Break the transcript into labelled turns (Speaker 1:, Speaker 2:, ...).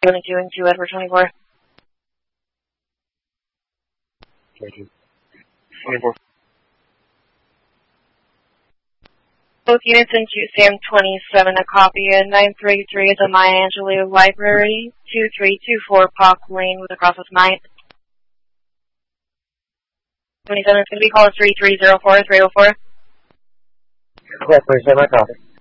Speaker 1: 22 and 2 Edward 24.
Speaker 2: 22. 24.
Speaker 1: Both units into Sam 27, a copy of 933 at the Maya Angelou Library, 2324 Park Lane with a cross with 9. 27 is going to be called 3304 304.
Speaker 2: Correct, please, my copy.